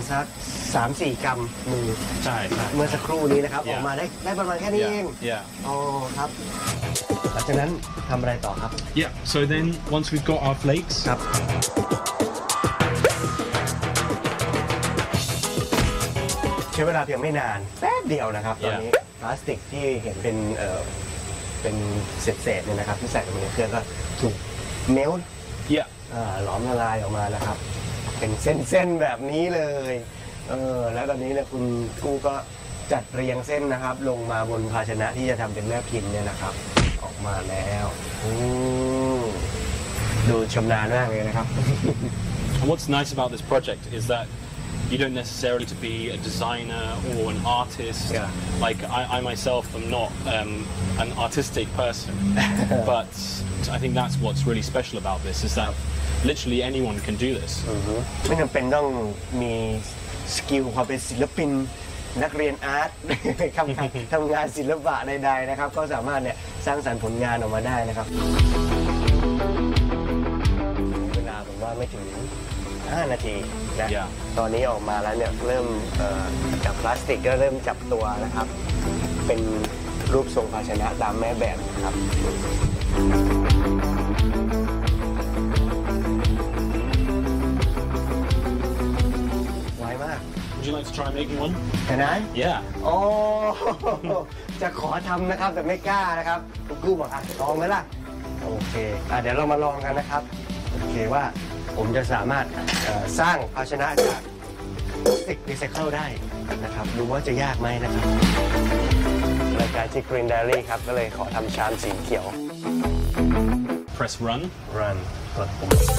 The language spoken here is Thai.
สัก 3-4 กรัมมือใช่ใช่เมื่อสักครู่นี้นะครับออกมาได้ประมาณแค่นี้เอง yeah อ๋อครับหลังจากนั้นทำอะไรต่อครับ yeah so then once we've got our flakes ครับใช้เวลาเพียงไม่นานแป๊บเดียวนะครับตอนนี้พลาสติกที่เห็นเป็นเศษๆเนี่ยนะครับที่ใส่ลงไปในเครื่องก็ถูกเมลต์ yeah หลอมละลายออกมานะครับเป็นเส้นๆแบบนี้เลยแล้วตอนนี้เนี่ยคุณกู้ก็จัดเรียงเส้นนะครับลงมาบนภาชนะที่จะทำเป็นแม่พิมพ์เนี่ยนะครับออกมาแล้วดูชำนาญมากเลยนะครับ and what's nice about this project is that you don't necessarily to be a designer or an artist. Yeah. Like I myself am not an artistic person, but I think that's what's really special about this is that literally anyone can do this. ไม่จำเป็นต้องมีสกิลความเป็นศิลปินนักเรียนอาร์ต ทำงานศิลปะใดๆนะครับก็สามารถเนี่ยสร้างสรรค์ผลงานออกมาได้นะครับเวลาผมว่าไม่ถึง5 นาทีนะ Yeah. ตอนนี้ออกมาแล้วเนี่ยเริ่มจากพลาสติกก็เริ่มจับตัวนะครับเป็นรูปทรงภาชนะตามแม่แบบนะครับไวมาก Would you like to try making one? เห็นไหม Yeah. โอ้จะขอทำนะครับแต่ไม่กล้านะครับคุณกู้บอกลองไหมล่ะโอเคเดี๋ยวเรามาลองกันนะครับโอเคว่าผมจะสามารถสร้างภาชนะจากพลาสติกรีไซเคิลได้นะครับดูว่าจะยากไหมนะครับรายการที่ Green Diary ครับก็เลยขอทำชามสีเขียว Press run. Run กดปุ่ม